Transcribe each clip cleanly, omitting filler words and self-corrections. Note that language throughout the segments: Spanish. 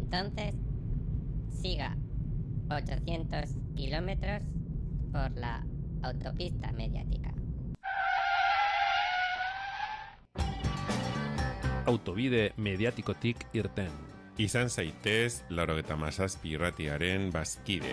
Entonces, siga 800 kilómetros por la autopista mediática. Autobide mediatikotik irten. Izan zaitez, 97 irratiaren bazkide.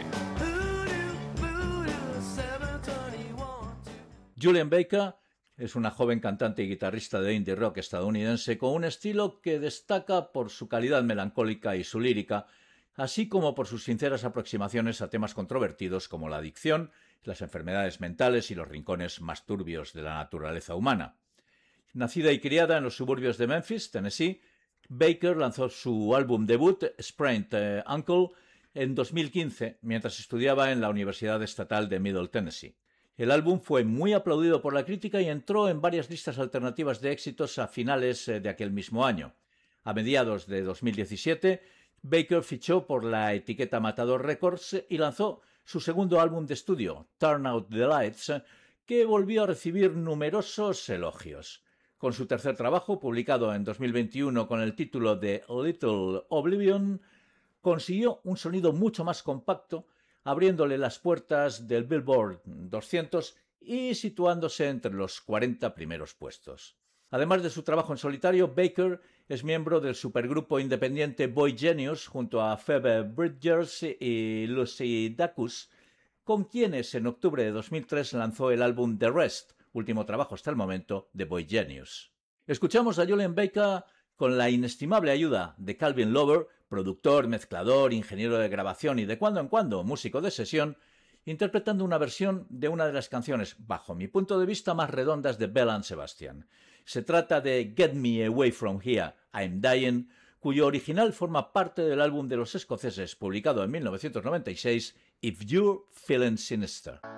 Julien Baker es una joven cantante y guitarrista de indie rock estadounidense con un estilo que destaca por su calidad melancólica y su lírica, así como por sus sinceras aproximaciones a temas controvertidos como la adicción, las enfermedades mentales y los rincones más turbios de la naturaleza humana. Nacida y criada en los suburbios de Memphis, Tennessee, Baker lanzó su álbum debut, Sprained Ankle, en 2015, mientras estudiaba en la Universidad Estatal de Middle Tennessee. El álbum fue muy aplaudido por la crítica y entró en varias listas alternativas de éxitos a finales de aquel mismo año. A mediados de 2017, Baker fichó por la etiqueta Matador Records y lanzó su segundo álbum de estudio, Turn Out the Lights, que volvió a recibir numerosos elogios. Con su tercer trabajo, publicado en 2021 con el título de Little Oblivion, consiguió un sonido mucho más compacto, abriéndole las puertas del Billboard 200 y situándose entre los 40 primeros puestos. Además de su trabajo en solitario, Baker es miembro del supergrupo independiente Boy Genius junto a Phoebe Bridgers y Lucy Dacus, con quienes en octubre de 2003 lanzó el álbum The Rest, último trabajo hasta el momento de Boy Genius. Escuchamos a Julien Baker con la inestimable ayuda de Calvin Lover, productor, mezclador, ingeniero de grabación y de cuando en cuando músico de sesión, interpretando una versión de una de las canciones, bajo mi punto de vista, más redondas de Belle and Sebastian. Se trata de Get Me Away From Here, I'm Dying, cuyo original forma parte del álbum de los escoceses publicado en 1996, If You're Feeling Sinister.